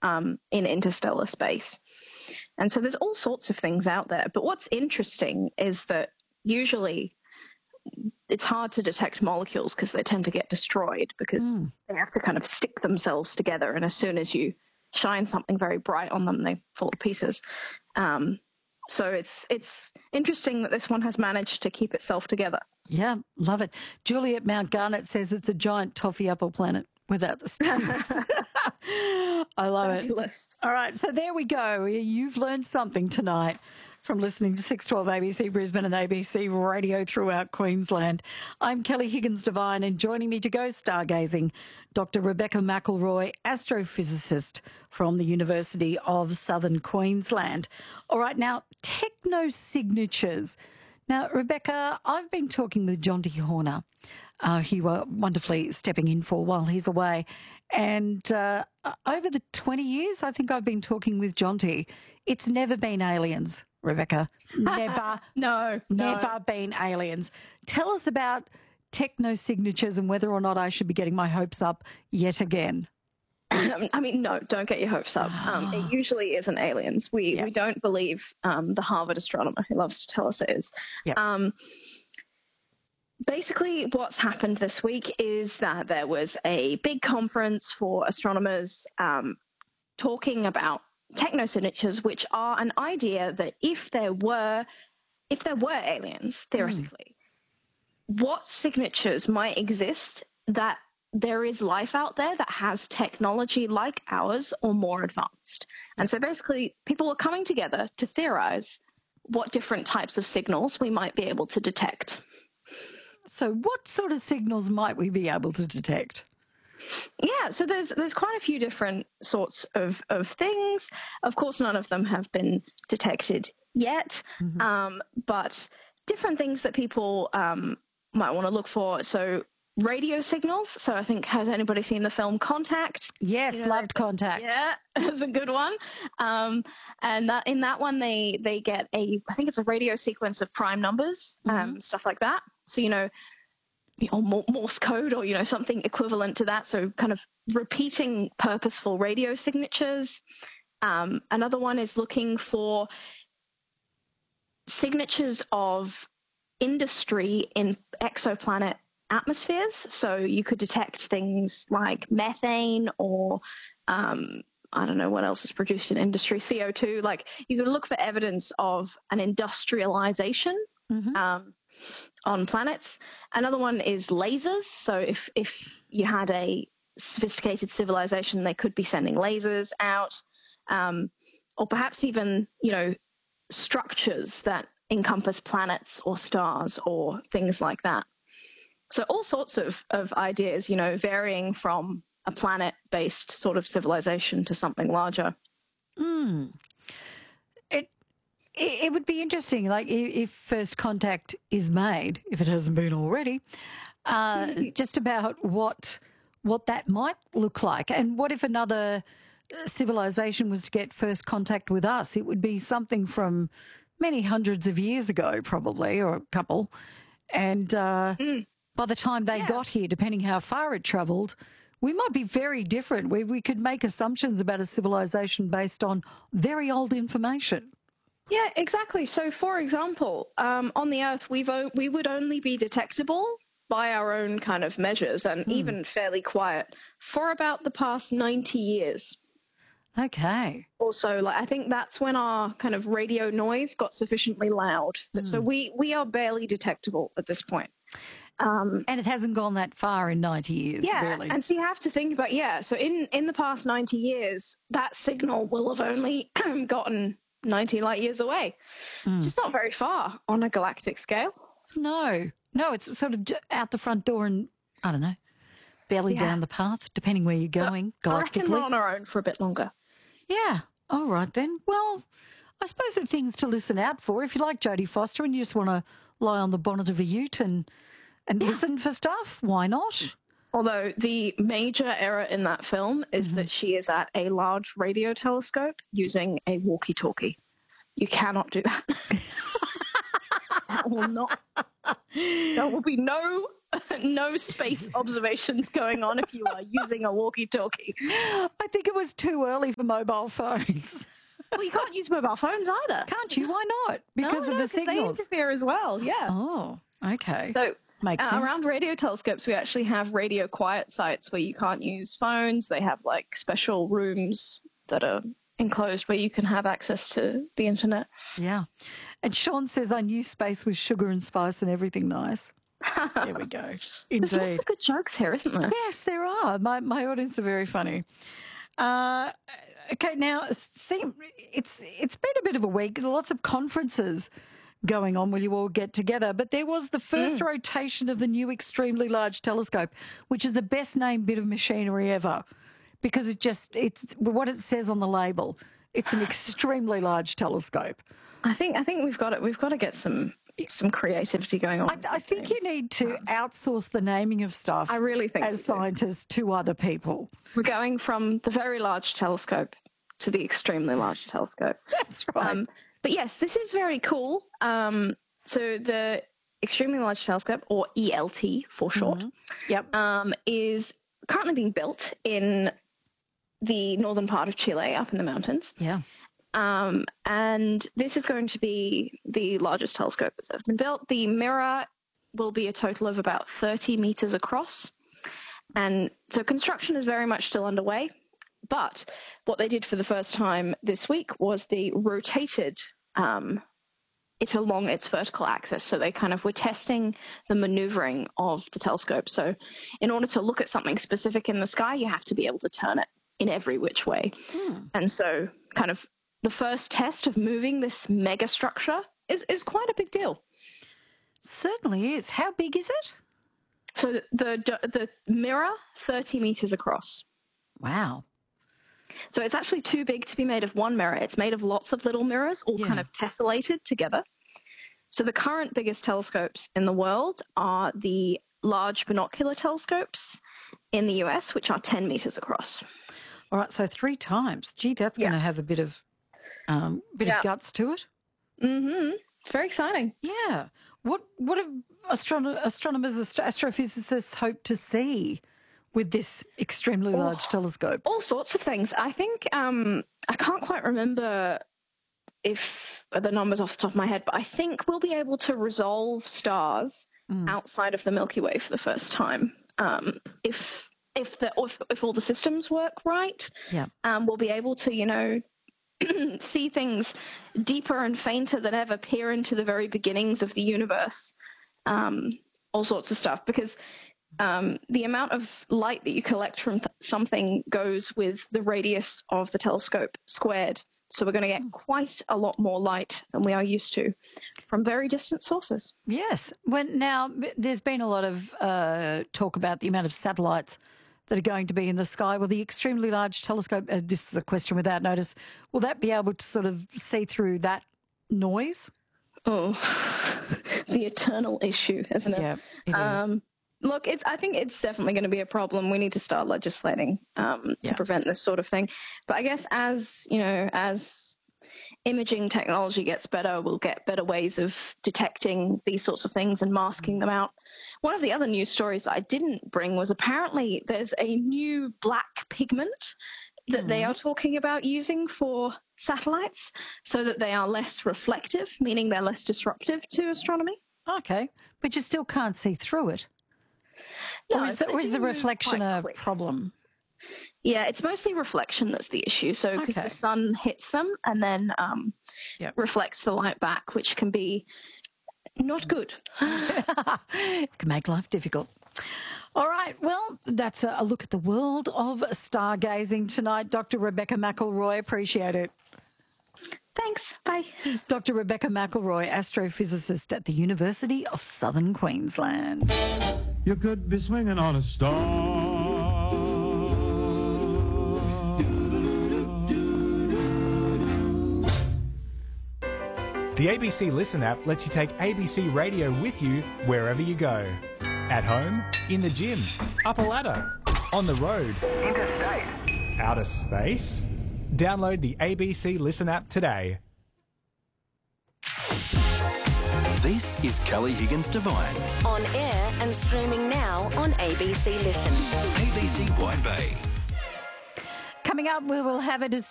in interstellar space. And so there's all sorts of things out there. But what's interesting is that usually it's hard to detect molecules because they tend to get destroyed because they have to kind of stick themselves together. And as soon as you shine something very bright on them, they fall to pieces. So it's interesting that this one has managed to keep itself together. Yeah, love it. Juliet Mount Garnett says it's a giant toffee apple planet without the stars. I love it. All right, so there we go. You've learned something tonight from listening to 612 ABC Brisbane and ABC Radio throughout Queensland. I'm Kelly Higgins Devine, and joining me to go stargazing, Dr. Rebecca McElroy, astrophysicist from the University of Southern Queensland. All right, now, technosignatures. Now, Rebecca, I've been talking with Jonty Horner, who you were wonderfully stepping in for while he's away. And over the 20 years I think I've been talking with Jonty, it's never been aliens, Rebecca. Never. Never been aliens. Tell us about technosignatures and whether or not I should be getting my hopes up yet again. I mean, no, don't get your hopes up. It usually isn't aliens. We don't believe the Harvard astronomer who loves to tell us it is. Yep. Basically, what's happened this week is that there was a big conference for astronomers talking about technosignatures, which are an idea that if there were aliens, theoretically, what signatures might exist that there is life out there that has technology like ours or more advanced. And so basically people are coming together to theorize what different types of signals we might be able to detect. So what sort of signals might we be able to detect? Yeah, so there's quite a few different sorts of things. Of course, none of them have been detected yet, but different things that people might want to look for. So radio signals. So I think, has anybody seen the film Contact? Yes, loved Contact. Yeah, it's a good one. And in that one, they get I think it's a radio sequence of prime numbers, stuff like that. So, Morse code or, something equivalent to that. So kind of repeating purposeful radio signatures. Another one is looking for signatures of industry in exoplanet atmospheres. So you could detect things like methane or I don't know what else is produced in industry, CO2. Like you could look for evidence of an industrialization on planets. Another one is lasers. So if you had a sophisticated civilization, they could be sending lasers out, or perhaps even, structures that encompass planets or stars or things like that. So all sorts of ideas, varying from a planet-based sort of civilization to something larger. It would be interesting, like if first contact is made, if it hasn't been already, just about what that might look like. And what if another civilization was to get first contact with us? It would be something from many hundreds of years ago, probably, or a couple. And by the time they got here, depending how far it travelled, we might be very different. We could make assumptions about a civilization based on very old information. Yeah, exactly. So, for example, on the Earth, we would only be detectable by our own kind of measures and even fairly quiet for about the past 90 years. Okay. Also, I think that's when our kind of radio noise got sufficiently loud. So we are barely detectable at this point. And it hasn't gone that far in 90 years, really. And so you have to think about, so in the past 90 years, that signal will have only gotten 90 light years away. Just not very far on a galactic scale. No, it's sort of out the front door and, I don't know, barely down the path, depending where you're going galactically. I reckon we're on our own for a bit longer. Yeah, all right then. Well, I suppose there are things to listen out for. If you like Jodie Foster and you just want to lie on the bonnet of a ute and listen for stuff, why not? Although the major error in that film is that she is at a large radio telescope using a walkie-talkie. You cannot do that. There will be no no space observations going on if you are using a walkie-talkie. I think it was too early for mobile phones. Well, you can't use mobile phones either. Can't you? Why not? Because of the signals. They interfere as well, yeah. Oh, okay. So makes sense. Around radio telescopes, we actually have radio quiet sites where you can't use phones. They have like special rooms that are enclosed where you can have access to the internet. Yeah. And Sean says, I knew space was sugar and spice and everything nice. There we go. Indeed. There's lots of good jokes here, isn't there? Yes, there are. My audience are very funny. Okay, now, see, it's been a bit of a week. Lots of conferences going on where you all get together. But there was the first rotation of the new extremely large telescope, which is the best named bit of machinery ever, because it's what it says on the label. It's an extremely large telescope. I think we've got to get some creativity going on. I think you need to outsource the naming of stuff. I really think as scientists to other people. We're going from the very large telescope to the extremely large telescope. That's right. But yes, this is very cool. So the Extremely Large Telescope, or ELT for short, is currently being built in the northern part of Chile, up in the mountains. Yeah. And this is going to be the largest telescope that's ever been built. The mirror will be a total of about 30 meters across. And so construction is very much still underway. But what they did for the first time this week was they rotated it along its vertical axis. So they kind of were testing the maneuvering of the telescope. So in order to look at something specific in the sky, you have to be able to turn it in every which way. And so kind of the first test of moving this mega structure is quite a big deal. Certainly is. How big is it? So the mirror, 30 meters across. Wow. So it's actually too big to be made of one mirror. It's made of lots of little mirrors, all kind of tessellated together. So the current biggest telescopes in the world are the large binocular telescopes in the US, which are 10 meters across. All right, so 3 times. Gee, that's going to have a bit of guts to it. Mm-hmm. It's very exciting. Yeah. What do astronomers, astrophysicists hope to see with this extremely large telescope? All sorts of things. I think I can't quite remember if the numbers off the top of my head, but I think we'll be able to resolve stars outside of the Milky Way for the first time. If all the systems work right, we'll be able to, see things deeper and fainter than ever, peer into the very beginnings of the universe, all sorts of stuff, because the amount of light that you collect from something goes with the radius of the telescope squared. So we're going to get quite a lot more light than we are used to from very distant sources. Yes. Now, there's been a lot of talk about the amount of satellites that are going to be in the sky. Will the extremely large telescope, this is a question without notice, will that be able to sort of see through that noise? Oh, the eternal issue, isn't it? Yeah, it is. Look, I think it's definitely going to be a problem. We need to start legislating to prevent this sort of thing. But I guess as imaging technology gets better, we'll get better ways of detecting these sorts of things and masking them out. One of the other news stories that I didn't bring was apparently there's a new black pigment that they are talking about using for satellites so that they are less reflective, meaning they're less disruptive to astronomy. Okay, but you still can't see through it. No, or is the reflection a problem? Yeah, it's mostly reflection that's the issue. So because the sun hits them and then reflects the light back, which can be not good. It can make life difficult. All right, well, that's a look at the world of stargazing tonight. Dr. Rebecca McElroy, appreciate it. Thanks, bye. Dr. Rebecca McElroy, astrophysicist at the University of Southern Queensland. You could be swinging on a star. The ABC Listen app lets you take ABC Radio with you wherever you go. At home, in the gym, up a ladder, on the road, interstate, outer space. Download the ABC Listen app today. This is Kelly Higgins Divine. On air and streaming now on ABC Listen. ABC Wide Bay. Coming up, we will have a decision